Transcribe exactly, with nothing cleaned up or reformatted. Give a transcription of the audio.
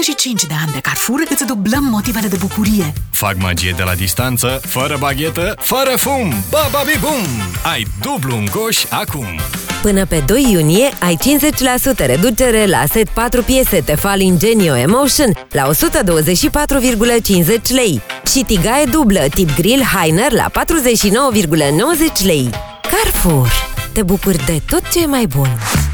și cinci de ani de Carrefour îți dublăm motivele de bucurie. Fac magie de la distanță, fără baghetă, fără fum. Ba-ba-bi-bum! Ai dublu în coș acum! Până pe doi iunie ai cincizeci la sută reducere la set patru piese Tefal Ingenio Emotion la o sută douăzeci și patru virgulă cincizeci lei și tigaie dublă tip grill Heiner la patruzeci și nouă virgulă nouăzeci lei. Carrefour. Te bucuri de tot ce e mai bun!